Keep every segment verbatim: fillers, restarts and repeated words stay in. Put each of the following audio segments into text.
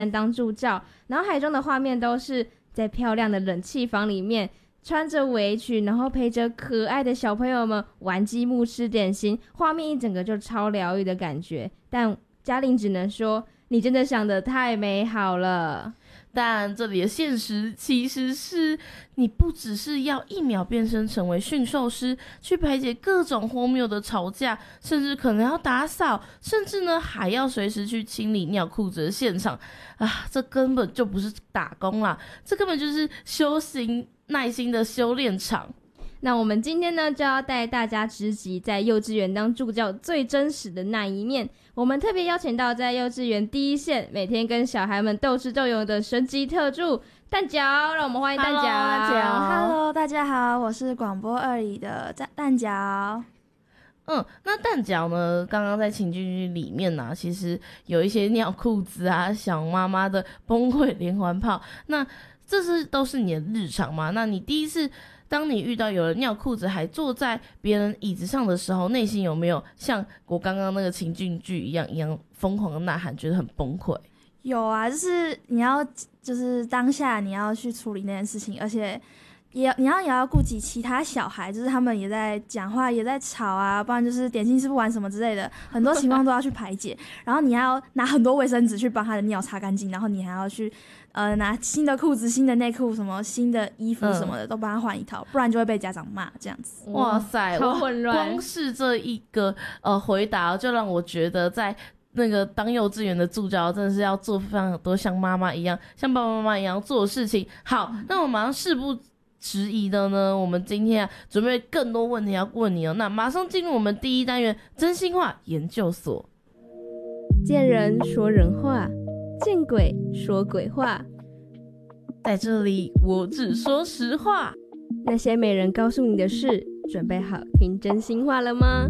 当助教，脑海中的画面都是在漂亮的冷气房里面，穿着围裙，然后陪着可爱的小朋友们玩积木吃点心，画面一整个就超疗愈的感觉。但嘉玲只能说，你真的想得太美好了。 但这里的现实其实是，你不只是要一秒变身成为驯兽师，去排解各种荒谬的吵架，甚至可能要打扫，甚至呢还要随时去清理尿裤子的现场啊！这根本就不是打工啦，这根本就是修行耐心的修炼场。 那我们今天呢，就要带大家直击在幼稚园当助教最真实的那一面。我们特别邀请到在幼稚园第一线，每天跟小孩们斗智斗勇的神级特助蛋饺，让我们欢迎蛋饺。 蛋饺 Hello， 大家好，我是广播二里的蛋饺。 嗯，那蛋饺呢？刚刚在情境剧里面呢、啊，其实有一些尿裤子啊、想妈妈的崩溃连环炮。那这是都是你的日常吗？那你第一次当你遇到有人尿裤子还坐在别人椅子上的时候，内心有没有像我刚刚那个情境剧一样一样疯狂的呐喊，觉得很崩溃？ 有啊，就是你要就是当下你要去处理那件事情，而且也要你要也要顾及其他小孩，就是他们也在讲话也在吵啊，不然就是点心吃不完什么之类的，很多情况都要去排解。然后你要拿很多卫生纸去帮他的尿擦干净，然后你还要去呃拿新的裤子、新的内裤、什么新的衣服什么的、嗯、都帮他换一套，不然就会被家长骂这样子。 哇塞， 超混乱！ 光是这一个呃回答，就让我觉得在那个当幼稚园的助教真的是要做非常多像妈妈一样、像爸爸妈妈一样做的事情。好，那我马上事不迟疑的呢，我们今天啊准备更多问题要问你哦。那马上进入我们第一单元真心话研究所。 见人说人话，见鬼说鬼话， 在这里我只说实话。 那些没人告诉你的事，准备好听真心话了吗？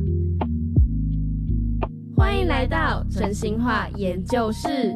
欢迎来到真心话研究室。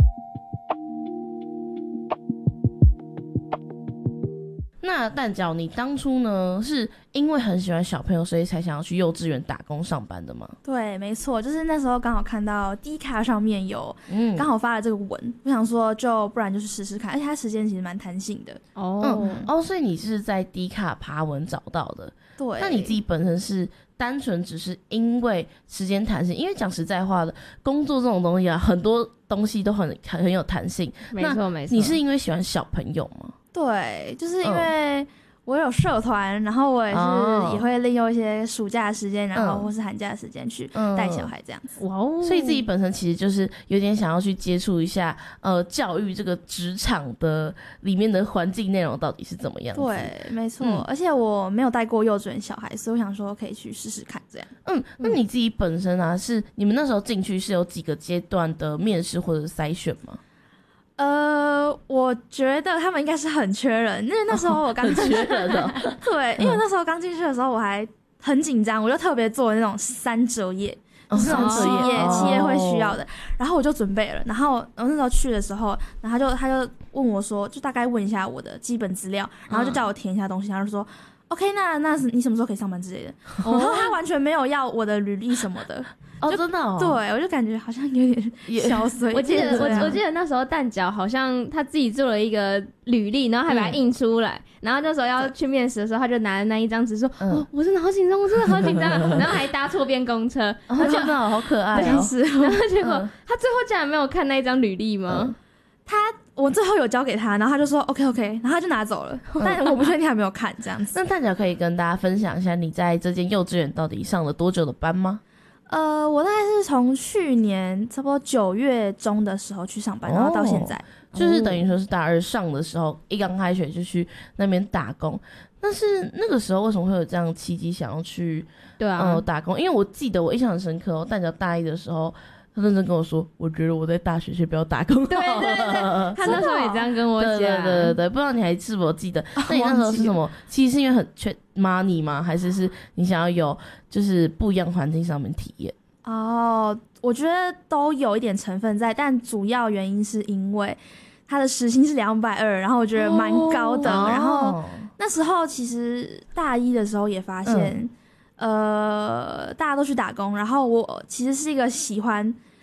那蛋饺，你当初呢是因为很喜欢小朋友，所以才想要去幼稚园打工上班的吗？ 对，没错，就是那时候刚好看到 D 卡上面有刚好发了这个文、嗯、我想说就不然就去试试看，而且它时间其实蛮弹性的。 哦、嗯、哦，所以你是在 D 卡爬文找到的。 对， 那你自己本身是单纯只是因为时间弹性，因为讲实在话的，工作这种东西啊，很多东西都很很有弹性。 没错没错。 你是因为喜欢小朋友吗？ 对，就是因为我有社团、嗯，然后我也是也会利用一些暑假的时间，然后或是寒假的时间去带小孩这样子。 哇、嗯、哦！所以自己本身其实就是有点想要去接触一下呃教育这个职场的里面的环境内容到底是怎么样子。 对，没错、嗯。而且我没有带过幼稚园小孩，所以我想说可以去试试看这样。 嗯，那你自己本身啊，是你们那时候进去是有几个阶段的面试或者筛选吗？ 呃，我觉得他们应该是很缺人，因为那时候我刚进去的， 对，因为那时候刚进去的时候我还很紧张，我就特别做那种三折页，哦、就是那种企业、哦、企业会需要的，然后我就准备了，然后我那时候去的时候，然后他就他就问我说，就大概问一下我的基本资料，然后就叫我填一下东西，然后就说 OK， 那那是你什么时候可以上班之类的，哦、然后他完全没有要我的履历什么的。 哦，真的哦， 对，我就感觉好像有点小碎。 我记得我我记得那时候蛋饺好像他自己做了一个履历，然后还把它印出来，嗯、然后那时候要去面试的时候，他就拿着那一张纸说：“嗯、我我真的好紧张，我真的好紧张。”然后还搭错边公车， 哦、真的好可爱哦。是， 然后结果、嗯、他最后竟然没有看那一张履历吗？ 嗯、他我最后有交给他，然后他就说 OK OK， 然后他就拿走了，嗯、但我不确定他没有看这样子。 那蛋饺可以跟大家分享一下，你在这间幼稚园到底上了多久的班吗？ 呃，我大概是从去年差不多九月中的时候去上班，然后到现在， 哦、就是等于说是大二上的时候，一刚开学就去那边打工。但是那个时候为什么会有这样的契机想要去对啊、 呃、打工？因为我记得我印象很深刻哦，蛋饺大一的时候。他认真跟我说，我觉得我在大学先不要打工。 对对对，他那时候也这样跟我讲。 对对对对，不知道你还是否记得？那你那时候是什么？其实是因为很缺 money 吗？还是是你想要有就是不一样环境上面体验？ 哦，我觉得都有一点成分在，但主要原因是因为他的时薪是两百二，然后我觉得蛮高的。哦、然后那时候其实大一的时候也发现。嗯呃，大家都去打工，然后我其实是一个喜欢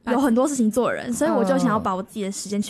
有很多事情做的人，所以我就想要把我自己的时间全